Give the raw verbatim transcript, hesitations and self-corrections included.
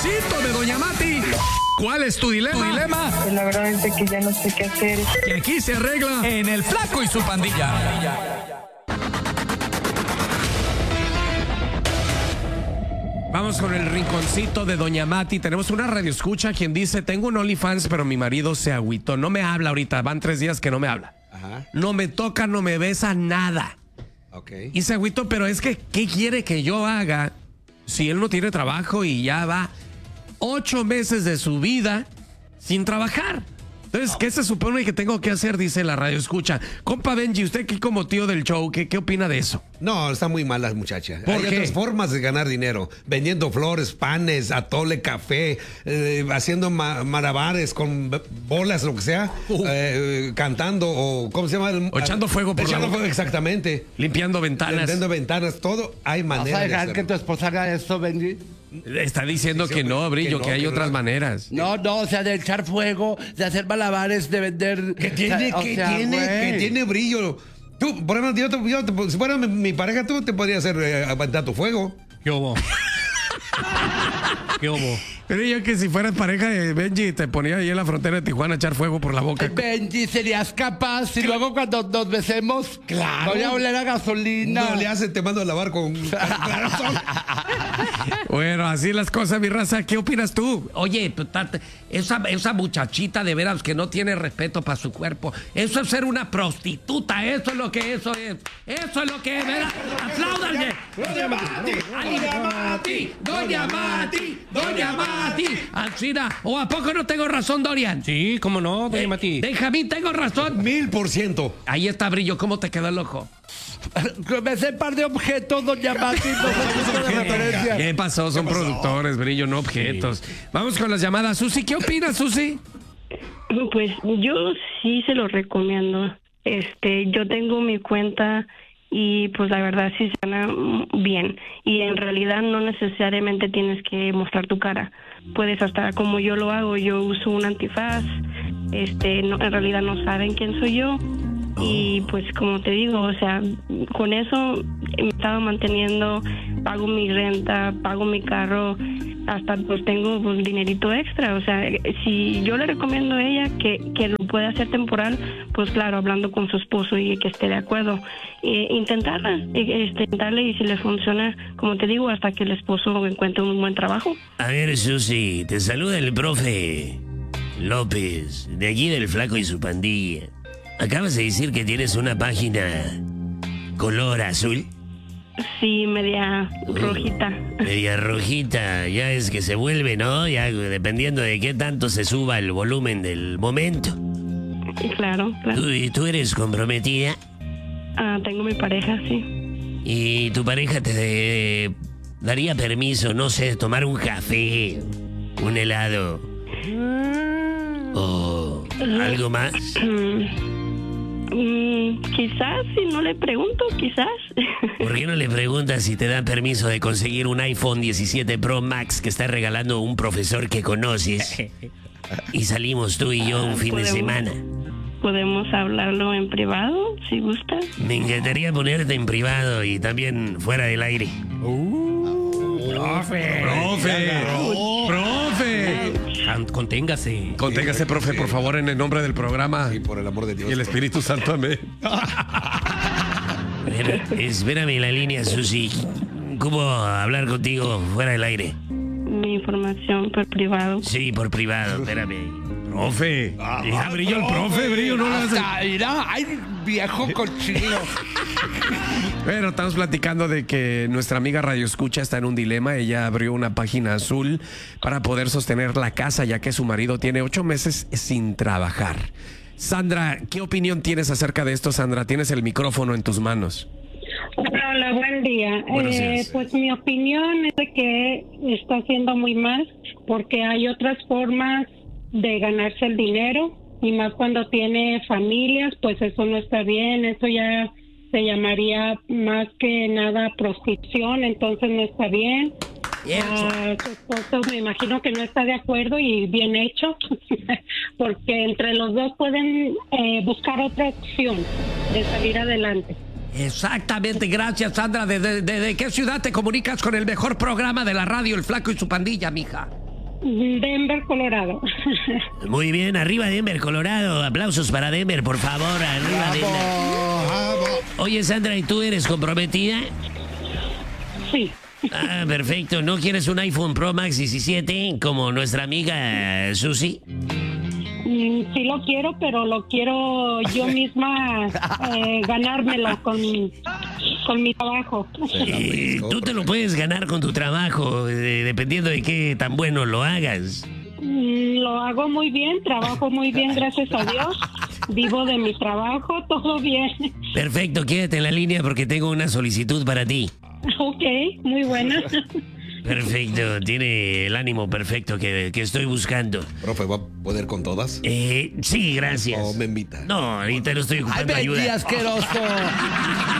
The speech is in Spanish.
rinconcito de Doña Mati. ¿Cuál es tu dilema? ¿Tu dilema? Pues la verdad es que ya no sé qué hacer. Que aquí se arregla en El Flaco y su Pandilla. Vamos con el rinconcito de Doña Mati. Tenemos una radioescucha quien dice: tengo un OnlyFans, pero mi marido se agüitó. No me habla ahorita, van tres días que no me habla. Ajá. No me toca, no me besa, nada. Okay. Y se agüitó, pero es que, ¿qué quiere que yo haga si él no tiene trabajo y ya va ocho meses de su vida sin trabajar? Entonces, ¿qué se supone que tengo que hacer? Dice la radio escucha. Compa Benji, usted aquí como tío del show, ¿qué, qué opina de eso? No, está muy mal la muchacha. ¿Por Hay qué? otras formas de ganar dinero. Vendiendo flores, panes, atole, café, eh, haciendo ma malabares con bolas, lo que sea, uh. eh, cantando o, ¿cómo se llama? O echando fuego por echando la fuego, exactamente. Limpiando ventanas. Limpiando ventanas, todo hay manera ¿Vas a de dejar hacerlo. que tu esposa haga esto, Benji? Está diciendo Sí, que no, Brillo, que, que no, hay que otras no. maneras. No, no, o sea, de echar fuego, de hacer malabares, de vender... Que tiene, o sea, que, o sea, tiene güey. que tiene brillo. Tú, por ejemplo, yo te- yo te- si fuera mi, mi pareja, tú te podrías hacer eh, aguantar tu fuego. ¿Qué hubo? ¿Qué hubo? Pero yo que si fueras pareja de Benji, te ponía ahí en la frontera de Tijuana a echar fuego por la boca. Benji, ¿serías capaz? Y luego cuando nos besemos, Claro. voy a oler a gasolina. No le hace, te mando a lavar con clarosol. Bueno, así las cosas, mi raza. ¿Qué opinas tú? Oye, pues, tate- esa, esa muchachita de veras que no tiene respeto para su cuerpo. Eso es ser una prostituta. Eso es lo que eso es. Eso es lo que es, ¿verdad? ¡Apláudanle! ¡Doña Mati! ¡Doña Mati! ¡Doña Mati! ¡Doña Mati! Alcina, ¿o a poco no tengo razón, Dorian? Sí, cómo no, Doña Eh, Mati. Benjamín, tengo razón. Mil por ciento. Ahí está, Brillo. ¿Cómo te quedó el ojo? Me sé par de objetos, doña Mati, no sé de referencia. ¿Qué pasó? Son productores, Brillo, no objetos. Vamos con las llamadas. Susi, ¿qué opinas, Susi? Pues yo sí se lo recomiendo. Este, yo tengo mi cuenta y pues la verdad sí se gana bien. Y en realidad no necesariamente tienes que mostrar tu cara. Puedes hasta como yo lo hago, yo uso un antifaz. Este, no, en realidad no saben quién soy yo. Y pues como te digo, o sea, con eso me estaba manteniendo, pago mi renta, pago mi carro, hasta pues tengo pues dinerito extra. O sea, si yo le recomiendo a ella que, que lo puede hacer temporal, pues claro, hablando con su esposo y que esté de acuerdo, eh, intentarla, eh, este, intentarle, y si le funciona, como te digo, hasta que el esposo encuentre un buen trabajo. A ver, Susi, te saluda el profe López, de aquí del Flaco y su Pandilla. Acabas de decir que tienes una página color azul. Sí, media rojita. Media rojita, ya es que se vuelve, ¿no? Ya dependiendo de qué tanto se suba el volumen del momento. Claro, claro. ¿Tú, y tú eres comprometida? Ah, tengo mi pareja, sí. ¿Y tu pareja te eh, daría permiso, no sé, tomar un café, un helado o algo más? Mm, quizás, si no le pregunto, quizás. ¿Por qué no le preguntas si te dan permiso de conseguir un iPhone diecisiete Pro Max que está regalando un profesor que conoces? Y salimos tú y yo un fin de Podemos- semana. Podemos hablarlo en privado, si gustas. Me encantaría ponerte en privado y también fuera del aire. ¡Profe! ¡Profe! ¡Profe! Can- Conténgase. Conténgase, profe, por favor, en el nombre del programa. Y por el amor de Dios. Y el Espíritu Santo, amén. Espera- Espérame en la línea, Susi. ¿Cómo hablar contigo fuera del aire? Mi información por privado. Sí, por privado, espérame. Profe. Ya Brillo el profe, Brillo, no lo hace. Hasta, mira, ay, viejo cochino. Bueno, estamos platicando de que nuestra amiga Radio Escucha está en un dilema. Ella abrió una página azul para poder sostener la casa, ya que su marido tiene ocho meses sin trabajar. Sandra, ¿qué opinión tienes acerca de esto, Sandra? Tienes el micrófono en tus manos. Hola, buen día. Buenos Eh, días. pues mi opinión es de que está haciendo muy mal porque hay otras formas de ganarse el dinero y más cuando tiene familias, pues eso no está bien, eso ya se llamaría más que nada prostitución, entonces no está bien. Ah, su esposo me imagino que no está de acuerdo y bien hecho, porque entre los dos pueden eh, buscar otra opción de salir adelante. Exactamente, gracias, Sandra. ¿De, de, de- de qué ciudad te comunicas con el mejor programa de la radio, El Flaco y su Pandilla, mija? Denver, Colorado. Muy bien, arriba Denver, Colorado. Aplausos para Denver, por favor. Arriba Denver. Oye, Sandra, ¿y tú eres comprometida? Sí. Ah, perfecto. ¿No quieres un iPhone Pro Max diecisiete como nuestra amiga Susi? Mm, Sí lo quiero, pero lo quiero yo misma eh, ganármelo con, con mi trabajo. Eh, tú te lo puedes ganar con tu trabajo, eh, dependiendo de qué tan bueno lo hagas. Mm, Lo hago muy bien, trabajo muy bien, gracias a Dios. Vivo de mi trabajo, todo bien. Perfecto, quédate en la línea porque tengo una solicitud para ti. Ok, muy buena. Perfecto, tiene el ánimo perfecto que, que estoy buscando. Profe, ¿va a poder con todas? Eh, sí, gracias. ¿O me invita? No, ahorita no estoy Ay, ocupando Betty, ayuda. asqueroso.